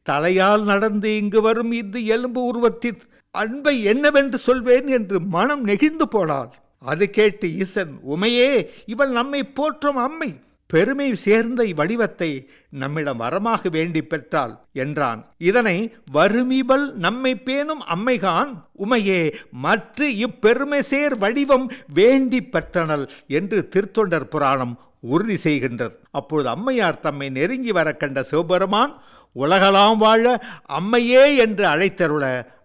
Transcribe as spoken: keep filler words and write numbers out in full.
தலையால் நடந்து இங்கு வரும் இந்த எலும்பு உருவத்தின் அன்பை என்னவென்று சொல்வேன் என்று மனம் நெகிழ்ந்து போனாள். அது கேட்டு ஈசன், உமையே, இவள் நம்மை போற்றும் அம்மை, பெருமை சேர்ந்த இவ்வடிவத்தை நம்மிடம் வரமாக வேண்டி பெற்றாள் என்றான். இதனை வருமிவள் நம்மை பேணும் அம்மைகான் உமையே மற்ற இப்பெருமை சேர் வடிவம் வேண்டி பெற்றனள் என்று திருத்தொண்டர் புராணம் உறுதி செய்கின்றது. அப்பொழுது அம்மையார் தம்மை நெருங்கி வர கண்ட சிவபெருமான் உலகலாம் வாழ அம்மையே என்று அழைத்தருள